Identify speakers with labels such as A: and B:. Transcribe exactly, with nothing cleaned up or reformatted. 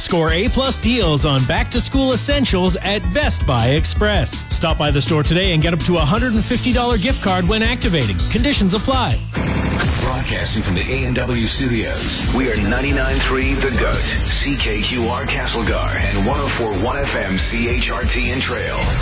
A: Score A-plus deals on back-to-school essentials at Best Buy Express. Stop by the store today and get up to a one hundred fifty dollars gift card when activating. Conditions apply.
B: Broadcasting from the A and W studios, we are ninety-nine point three The Goat, C K Q R Castlegar, and one oh four point one F M C H R T in Trail.